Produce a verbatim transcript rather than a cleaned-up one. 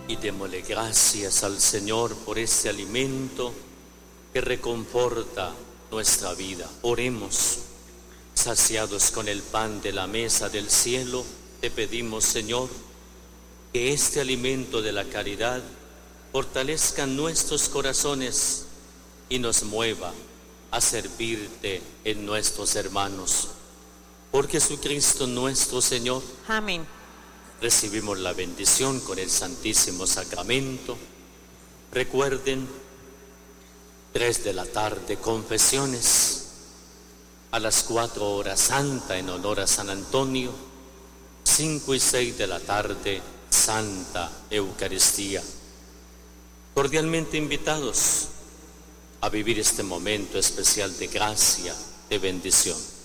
y démosle gracias al Señor por este alimento que reconforta nuestra vida. Oremos. Saciados con el pan de la mesa del cielo, te pedimos, Señor, que este alimento de la caridad fortalezca nuestros corazones y nos mueva a servirte en nuestros hermanos. Por Jesucristo nuestro Señor. Amén. Recibimos la bendición con el Santísimo Sacramento. Recuerden, tres de la tarde, confesiones. A las cuatro horas santa en honor a San Antonio. Cinco y seis de la tarde, Santa Eucaristía. Cordialmente invitados a vivir este momento especial de gracia, de bendición.